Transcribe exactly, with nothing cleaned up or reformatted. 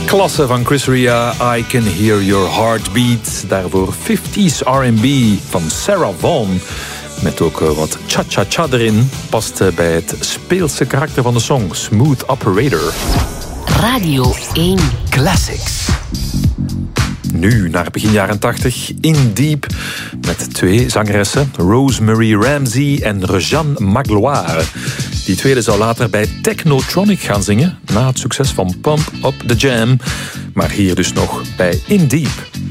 Klasse van Chris Ria, I Can Hear Your Heartbeat. Daarvoor fifties R en B van Sarah Vaughan. Met ook wat cha-cha-cha erin. Past bij het speelse karakter van de song. Smooth Operator. Radio één Classics. Nu naar begin jaren tachtig, In Deep, met twee zangeressen, Rosemary Ramsey en Rejeanne Magloire. Die tweede zou later bij Technotronic gaan zingen, na het succes van Pump Up the Jam. Maar hier dus nog bij In Deep.